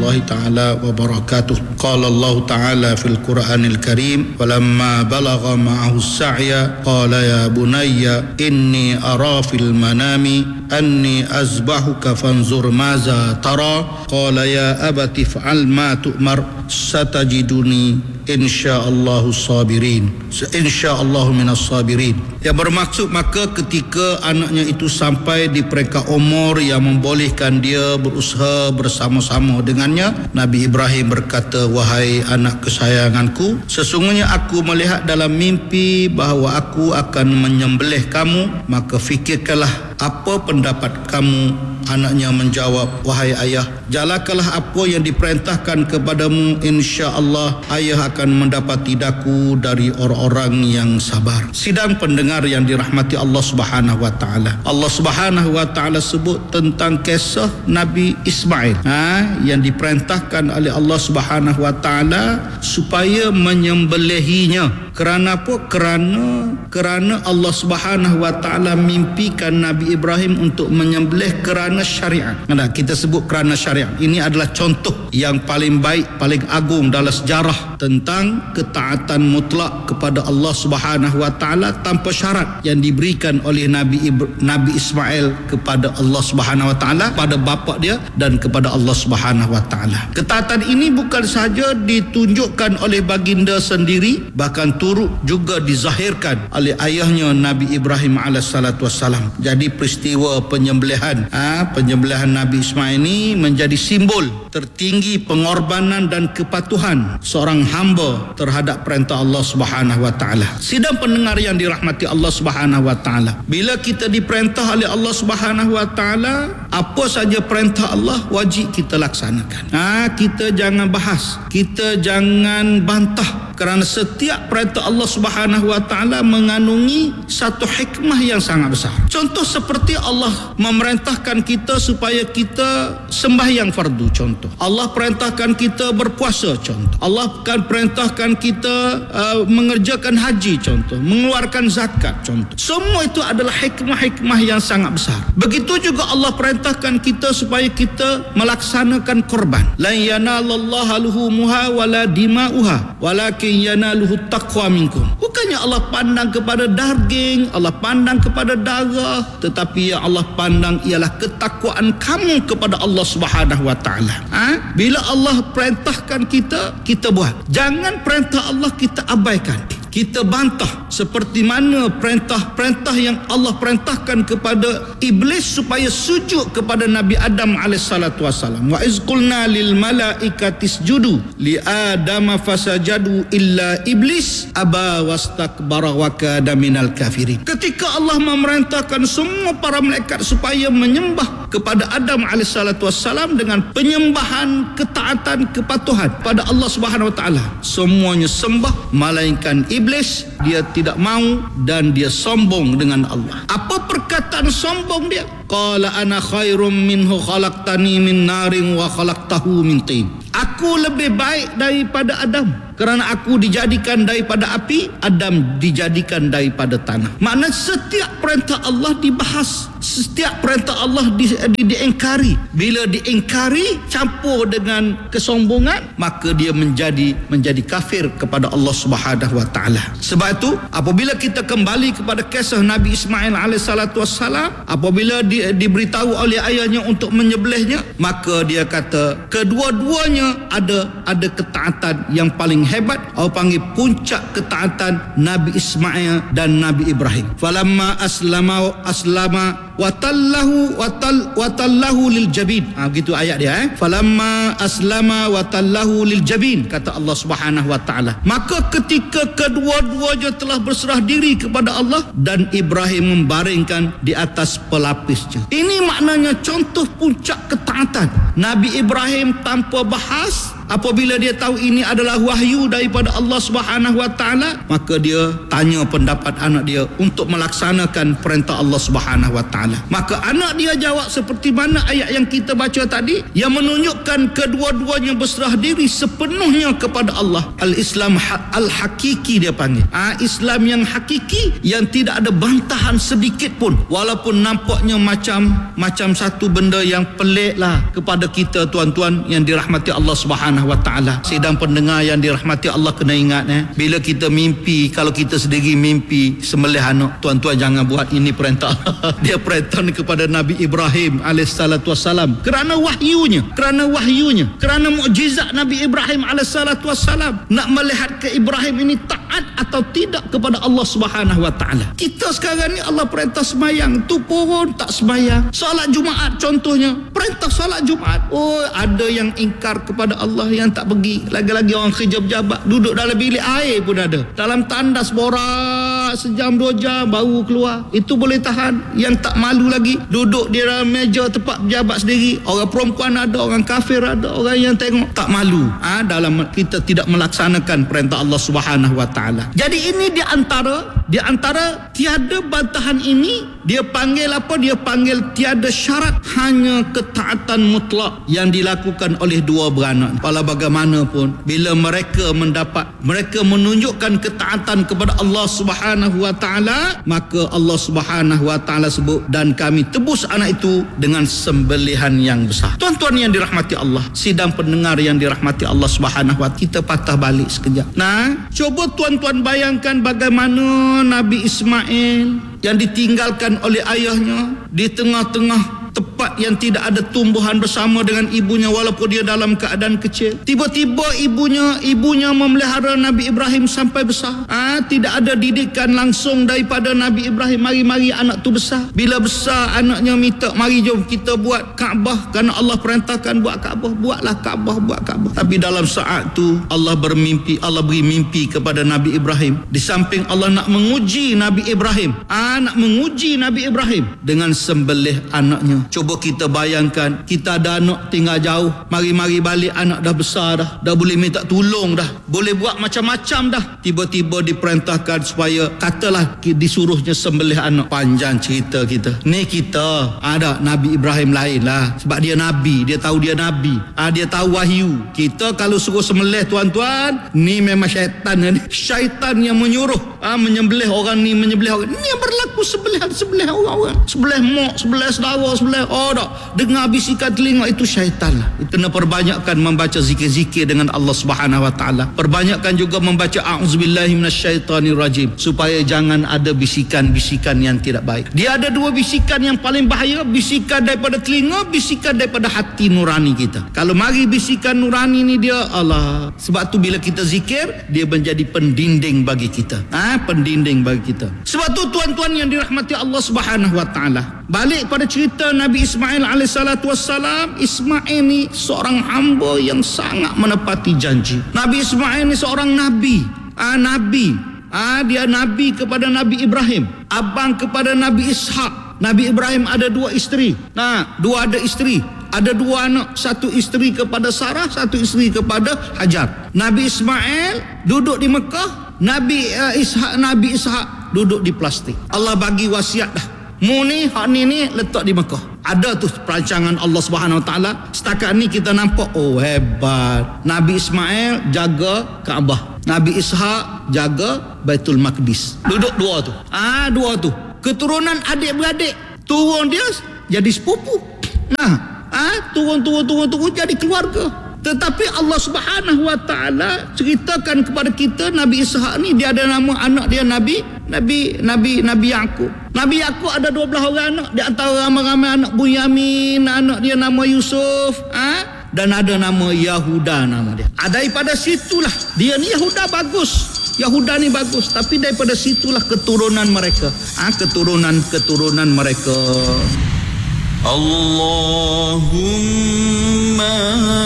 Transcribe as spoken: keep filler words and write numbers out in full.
warahmatullahi taala wabarakatuh. Qala Allah taala fil Qur'anil Karim, "Falamma balagha ma'ahu as-sa'ya qala ya bunayya inni ara fil manami anni azbahuka fanzur maza tara qala ya abati fa'al ma tu'mar satajiduni insyaallahu sabirin insyaallahu minas sabirin." Yang bermaksud, maka ketika anaknya itu sampai di peringkat umur yang membolehkan dia berusaha bersama-sama dengannya, Nabi Ibrahim berkata, "Wahai anak kesayanganku, sesungguhnya aku melihat dalam mimpi bahawa aku akan menyembelih kamu, maka fikirkanlah apa pendapat kamu." Anaknya menjawab, "Wahai ayah, jalankanlah apa yang diperintahkan kepadamu, insya-Allah ayah akan mendapati daku dari orang-orang yang sabar." Sidang pendengar yang dirahmati Allah Subhanahu wa taala. Allah Subhanahu wa taala sebut tentang kisah Nabi Ismail, ha, yang diperintahkan oleh Allah Subhanahu wa taala supaya menyembelihinya. Kerana apa? Kerana kerana Allah Subhanahu wa taala mimpikan Nabi Ibrahim untuk menyembelih kerana syariat. Nah, kita sebut kerana syariat. Ini adalah contoh yang paling baik, paling agung dalam sejarah tentang ketaatan mutlak kepada Allah Subhanahu wa taala tanpa syarat yang diberikan oleh Nabi Ibra- Nabi Ismail kepada Allah Subhanahu wa taala, pada bapa dia dan kepada Allah Subhanahu wa taala. Ketaatan ini bukan sahaja ditunjukkan oleh baginda sendiri, bahkan turut juga dizahirkan oleh ayahnya Nabi Ibrahim alaihissalatu wassalam. Jadi peristiwa penyembelihan ha, penyembelihan Nabi Ismail ini menjadi simbol tertinggi pengorbanan dan kepatuhan seorang hamba terhadap perintah Allah Subhanahu wa taala. Sidang pendengar yang dirahmati Allah Subhanahu wa taala, bila kita diperintah oleh Allah Subhanahu wa taala, apa saja perintah Allah wajib kita laksanakan. Ha, kita jangan bahas, kita jangan bantah, kerana setiap perintah Allah Subhanahu wa taala mengandungi satu hikmah yang sangat besar. Contoh seperti Allah memerintahkan kita supaya kita sembahyang fardu, contoh. Allah perintahkan kita berpuasa, contoh. Allah akan perintahkan kita uh, mengerjakan haji, contoh. Mengeluarkan zakat, contoh. Semua itu adalah hikmah-hikmah yang sangat besar. Begitu juga Allah perintahkan kita supaya kita melaksanakan korban. La yanalallaha luhumuha wala dima'uha walakin yanaluhu taqwa minkum. Bukannya Allah pandang kepada daging, Allah pandang kepada darah, tetapi yang Allah pandang ialah ketakwaan kamu kepada Allah Subhanahu wa taala. Ha? Bila Allah perintahkan kita, kita buat. Jangan perintah Allah kita abaikan, kita bantah, seperti mana perintah-perintah yang Allah perintahkan kepada iblis supaya sujud kepada Nabi Adam alaihissalatu wassalam. Wa iz qulna lil malaikati isjudu li adama fasajadu illa iblis aba wastakbara wa kana minal kafirin. Ketika Allah memerintahkan semua para malaikat supaya menyembah kepada Adam alaihissalatu wassalam dengan penyembahan, ketaatan, kepatuhan pada Allah Subhanahu wa taala, semuanya sembah melainkan iblis. Dia tidak mau dan dia sombong dengan Allah. Apa perkataan sombong dia? Qala ana khairum minhu khalaqtani min narin wa khalaqtahu min tin. Aku lebih baik daripada Adam, kerana aku dijadikan daripada api, Adam dijadikan daripada tanah. Maknanya setiap perintah Allah dibahas, setiap perintah Allah di, di, diingkari. Bila diingkari campur dengan kesombongan, maka dia menjadi menjadi kafir kepada Allah Subhanahu wa taala. Sebab itu apabila kita kembali kepada kisah Nabi Ismail alaihissalatu wassalam, apabila di, diberitahu oleh ayahnya untuk menyembelihnya, maka dia kata kedua-duanya ada ada ketaatan yang paling hebat. Orang panggil puncak ketaatan Nabi Ismail dan Nabi Ibrahim. Falamma aslama aslama watallahu watal watallahu lil jabin. Ha, begitu ayat dia eh. Falamma aslama watallahu lil jabin, kata Allah Subhanahu wa taala. Maka ketika kedua-duanya telah berserah diri kepada Allah, dan Ibrahim membaringkan di atas pelapisnya. Ini maknanya contoh puncak ketaatan. Nabi Ibrahim tanpa bahas Apabila dia tahu ini adalah wahyu daripada Allah Subhanahu wa taala, maka dia tanya pendapat anak dia untuk melaksanakan perintah Allah Subhanahu wa taala. Maka anak dia jawab seperti mana ayat yang kita baca tadi, yang menunjukkan kedua-duanya berserah diri sepenuhnya kepada Allah. Al-Islam al-hakiki dia panggil. Ah, Islam yang hakiki, yang tidak ada bantahan sedikit pun, walaupun nampaknya macam macam satu benda yang pelik lah kepada kita tuan-tuan yang dirahmati Allah Subhanahu wa taala. Sidang pendengar yang dirahmati Allah, kena ingat eh, bila kita mimpi, kalau kita sendiri mimpi sembelih anak, tuan-tuan jangan buat ini perintah. Dia perintah kepada Nabi Ibrahim alaihissalatu wassalam kerana wahyunya, kerana wahyunya, kerana mukjizat Nabi Ibrahim alaihissalatu wassalam, nak melihat ke Ibrahim ini taat atau tidak kepada Allah Subhanahu wa taala. Kita sekarang ni Allah perintah sembahyang, tu pun tak sembahyang. Solat Jumaat contohnya, perintah solat Jumaat, oh ada yang ingkar kepada Allah, yang tak pergi. Lagi-lagi orang kerja pejabat duduk dalam bilik air pun ada, dalam tandas borak sejam dua jam baru keluar. Itu boleh tahan. Yang tak malu lagi duduk di dalam meja tempat pejabat sendiri. Orang perempuan ada, orang kafir ada, orang yang tengok tak malu. Ah, dalam kita tidak melaksanakan perintah Allah Subhanahu wa taala. Jadi ini di antara di antara tiada bantahan ini, dia panggil apa? Dia panggil tiada syarat, hanya ketaatan mutlak yang dilakukan oleh dua beranak. Walau bagaimanapun, bila mereka mendapat, mereka menunjukkan ketaatan kepada Allah Subhanahu wa taala, maka Allah Subhanahu wa taala sebut, dan kami tebus anak itu dengan sembelihan yang besar. Tuan-tuan yang dirahmati Allah, sidang pendengar yang dirahmati Allah Subhanahu wa taala, kita patah balik sekejap. Nah, coba tuan-tuan bayangkan bagaimana Nabi Ismail yang ditinggalkan oleh ayahnya di tengah-tengah tempat yang tidak ada tumbuhan bersama dengan ibunya, walaupun dia dalam keadaan kecil. Tiba-tiba ibunya ibunya memelihara Nabi Ibrahim sampai besar. Ah, tidak ada didikan langsung daripada Nabi Ibrahim. Mari-mari anak tu besar. Bila besar, anaknya minta, mari jom kita buat Kaabah, kerana Allah perintahkan buat Kaabah. Buatlah Kaabah, buat Kaabah. Tapi dalam saat tu Allah bermimpi, Allah beri mimpi kepada Nabi Ibrahim. Di samping Allah nak menguji Nabi Ibrahim, ah, nak menguji Nabi Ibrahim dengan sembelih anaknya. Cuba kita bayangkan, kita ada anak tinggal jauh, mari-mari balik anak dah besar dah, dah boleh minta tolong dah, boleh buat macam-macam dah. Tiba-tiba diperintahkan supaya, katalah disuruhnya sembelih anak. Panjang cerita kita. Ni kita ada Nabi Ibrahim lain lah, sebab dia Nabi, dia tahu dia Nabi, ah, dia tahu wahyu. Kita kalau suruh sembelih tuan-tuan, ni memang syaitan ni. Syaitan yang menyuruh ah, menyembelih orang ni, menyembelih orang ni. Ni yang berlaku sembelih-sembelih orang-orang, sembelih mak, sembelih saudara, sembelih oh tak, dengar bisikan telinga, itu syaitan lah. Kena perbanyakkan membaca zikir-zikir dengan Allah Subhanahu wa taala. Perbanyakkan juga membaca a'udzubillahi minasyaitonirrajim, supaya jangan ada bisikan-bisikan yang tidak baik. Dia ada dua bisikan yang paling bahaya, bisikan daripada telinga, bisikan daripada hati nurani kita. Kalau mari bisikan nurani ni, dia Allah. Sebab tu bila kita zikir, dia menjadi pendinding bagi kita. Ah, ha? Pendinding bagi kita. Sebab tu tuan-tuan yang dirahmati Allah Subhanahu wa taala, balik pada cerita Nabi Ismail alaihissalatu wassalam. Ismail ni seorang hamba yang sangat menepati janji. Nabi Ismail ni seorang nabi. Ah, nabi. Ah, dia nabi kepada Nabi Ibrahim, abang kepada Nabi Ishak. Nabi Ibrahim ada dua isteri. Nah, dua ada isteri. Ada dua anak, satu isteri kepada Sarah, satu isteri kepada Hajar. Nabi Ismail duduk di Mekah, Nabi uh, Ishak Nabi Ishak duduk di plastik. Allah bagi wasiat dah, mu ni, hak ni ni letak di Mekah. Ada tu perancangan Allah Subhanahu wa taala. Setakat ni kita nampak, oh hebat. Nabi Ismail jaga Kaabah, Nabi Ishak jaga Baitul Maqdis. Duduk dua tu. Ah, dua tu. Keturunan adik-beradik, turun dia jadi sepupu. Nah, ah, turun-turun-turun-turun jadi keluarga. Tetapi Allah Subhanahu wa taala ceritakan kepada kita, Nabi Ishak ni dia ada nama anak dia Nabi Nabi Nabi Nabi Yaqub. Nabi Yaqub ada dua belas orang anak, di antara ramai-ramai anak Bunyamin, anak dia nama Yusuf, ah, dan ada nama Yahuda nama dia. Ah, daripada situlah dia ni Yahuda bagus. Yahuda ni bagus, tapi daripada situlah keturunan mereka. Ah, keturunan-keturunan mereka. Allahumma